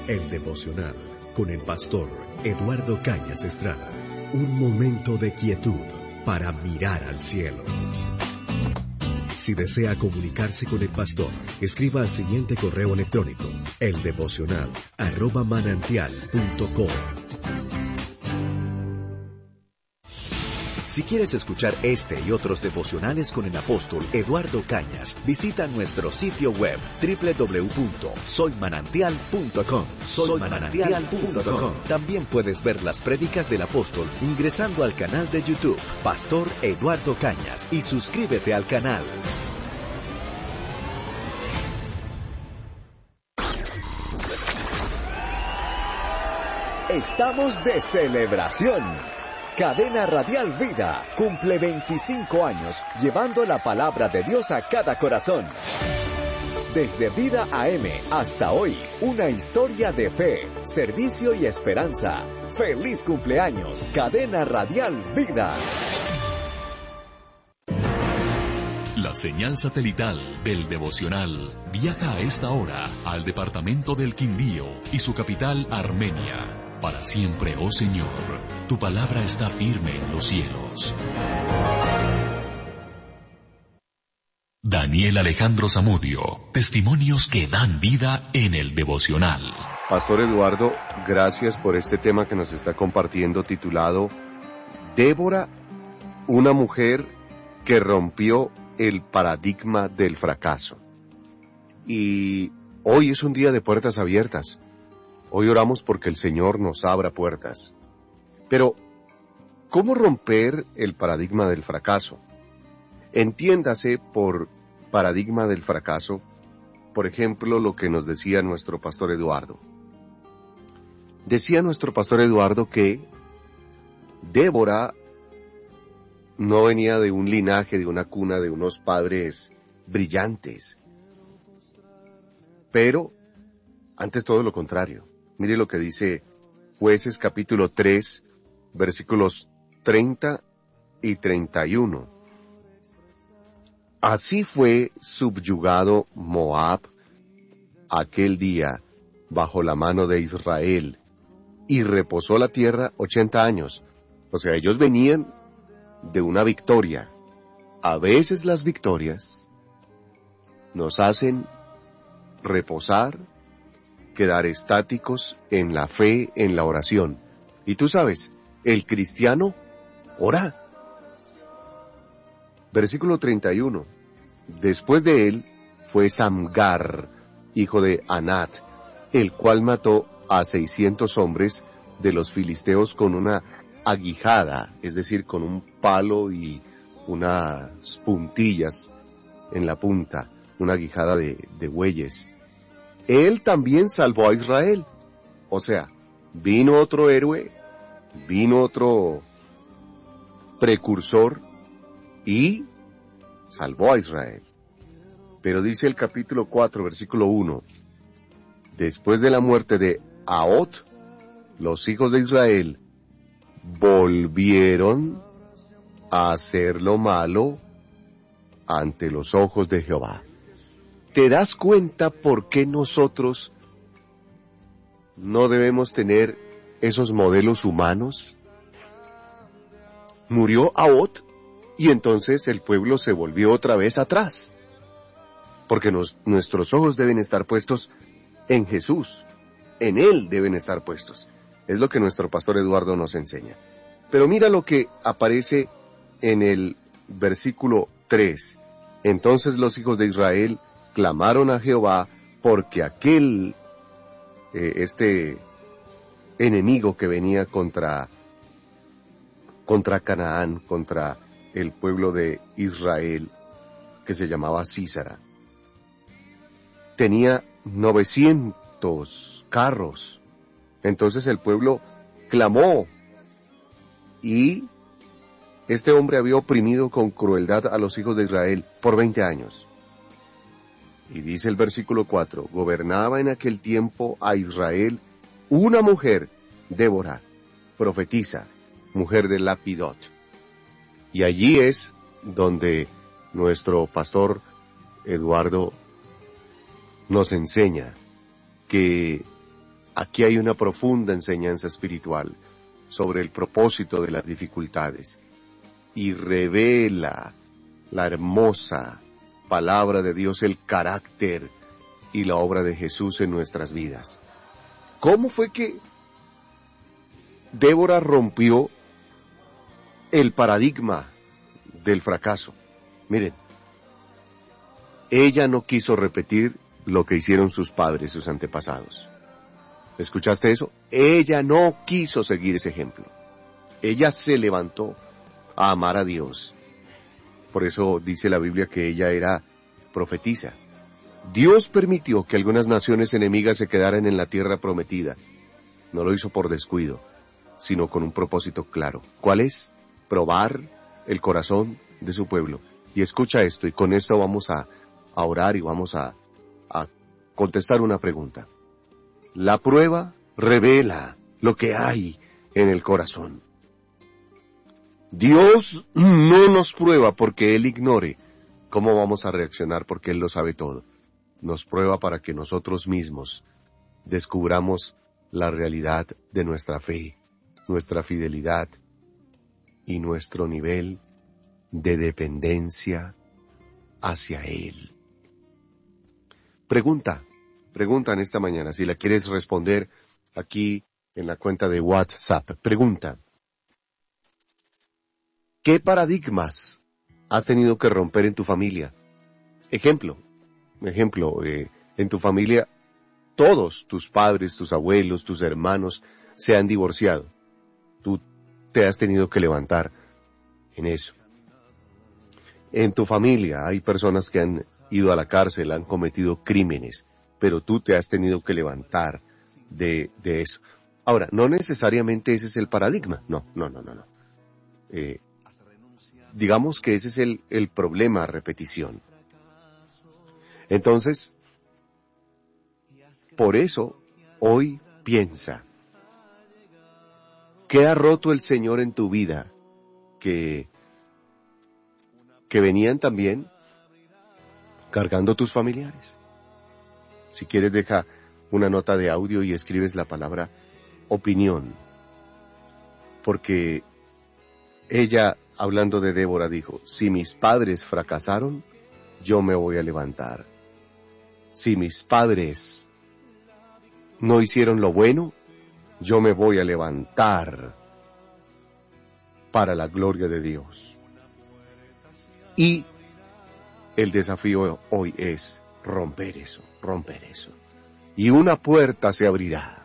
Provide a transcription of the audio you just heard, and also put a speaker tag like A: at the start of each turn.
A: El devocional con el pastor Eduardo Cañas Estrada. Un momento de quietud para mirar al cielo. Si desea comunicarse con el pastor, escriba al siguiente correo electrónico: eldevocional@manantial.com. Si quieres escuchar este y otros devocionales con el apóstol Eduardo Cañas, visita nuestro sitio web www.soymanantial.com. Soymanantial.com. También puedes ver las prédicas del apóstol ingresando al canal de YouTube Pastor Eduardo Cañas y suscríbete al canal. Estamos de celebración. Cadena Radial Vida cumple 25 años llevando la palabra de Dios a cada corazón. Desde Vida AM hasta hoy, una historia de fe, servicio y esperanza. ¡Feliz cumpleaños, Cadena Radial Vida!
B: La señal satelital del devocional viaja a esta hora al departamento del Quindío y su capital Armenia. Para siempre, oh Señor, tu palabra está firme en los cielos. Daniel Alejandro Zamudio, testimonios que dan vida en el devocional.
C: Pastor Eduardo, gracias por este tema que nos está compartiendo titulado Débora, una mujer que rompió el paradigma del fracaso. Y hoy es un día de puertas abiertas. Hoy oramos porque el Señor nos abra puertas. Pero, ¿cómo romper el paradigma del fracaso? Entiéndase por paradigma del fracaso, por ejemplo, lo que nos decía nuestro pastor Eduardo. Decía nuestro pastor Eduardo que Débora no venía de un linaje, de una cuna, de unos padres brillantes. Pero, antes todo lo contrario. Mire lo que dice Jueces capítulo 3, versículos 30 y 31. Así fue subyugado Moab aquel día bajo la mano de Israel, y reposó la tierra 80 años. O sea, ellos venían de una victoria. A veces las victorias nos hacen reposar, quedar estáticos en la fe, en la oración. Y tú sabes, el cristiano ora. Versículo 31. Después de él fue Samgar, hijo de Anat, el cual mató a 600 hombres de los filisteos con una aguijada, es decir, con un palo y unas puntillas en la punta, una aguijada de bueyes. Él también salvó a Israel. O sea, vino otro héroe, vino otro precursor y salvó a Israel. Pero dice el capítulo 4, versículo 1, después de la muerte de Ahot, los hijos de Israel volvieron a hacer lo malo ante los ojos de Jehová. ¿Te das cuenta por qué nosotros no debemos tener esos modelos humanos? Murió Ahot y entonces el pueblo se volvió otra vez atrás. Porque nuestros ojos deben estar puestos en Jesús. En Él deben estar puestos. Es lo que nuestro pastor Eduardo nos enseña. Pero mira lo que aparece en el versículo 3. Entonces los hijos de Israel clamaron a Jehová porque aquel, este enemigo que venía contra Canaán, contra el pueblo de Israel, que se llamaba Sísara, tenía 900 carros. Entonces el pueblo clamó y este hombre había oprimido con crueldad a los hijos de Israel por 20 años. Y dice el versículo 4, gobernaba en aquel tiempo a Israel una mujer, Débora, profetisa, mujer de Lapidot. Y allí es donde nuestro pastor Eduardo nos enseña que Aquí hay una profunda enseñanza espiritual sobre el propósito de las dificultades y revela la hermosa palabra de Dios, el carácter y la obra de Jesús en nuestras vidas. ¿Cómo fue que Débora rompió el paradigma del fracaso? Miren, ella no quiso repetir lo que hicieron sus padres, sus antepasados. ¿Escuchaste eso? Ella no quiso seguir ese ejemplo. Ella se levantó a amar a Dios. Por eso dice la Biblia que ella era profetisa. Dios permitió que algunas naciones enemigas se quedaran en la tierra prometida. No lo hizo por descuido, sino con un propósito claro. ¿Cuál es? Probar el corazón de su pueblo. Y escucha esto, y con esto vamos a orar y vamos a contestar una pregunta. La prueba revela lo que hay en el corazón. Dios no nos prueba porque Él ignore cómo vamos a reaccionar, porque Él lo sabe todo. Nos prueba para que nosotros mismos descubramos la realidad de nuestra fe, nuestra fidelidad y nuestro nivel de dependencia hacia Él. Pregunta en esta mañana, si la quieres responder aquí en la cuenta de WhatsApp. Pregunta: ¿qué paradigmas has tenido que romper en tu familia? Ejemplo, en tu familia todos tus padres, tus abuelos, tus hermanos se han divorciado. Tú te has tenido que levantar en eso. En tu familia hay personas que han ido a la cárcel, han cometido crímenes, pero tú te has tenido que levantar de eso. Ahora, no necesariamente ese es el paradigma, no. Digamos que ese es el problema, repetición. Entonces, por eso, hoy piensa, ¿qué ha roto el Señor en tu vida que venían también cargando tus familiares? Si quieres, deja una nota de audio y escribes la palabra opinión. Porque ella, hablando de Débora, dijo: si mis padres fracasaron, yo me voy a levantar. Si mis padres no hicieron lo bueno, yo me voy a levantar para la gloria de Dios. Y el desafío hoy es romper eso. Y una puerta se abrirá.